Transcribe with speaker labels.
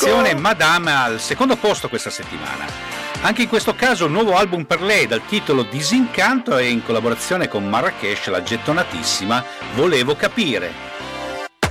Speaker 1: formazione Madame al secondo posto questa settimana. Anche in questo caso un nuovo album per lei dal titolo Disincanto e in collaborazione con Marrakesh la gettonatissima Volevo capire.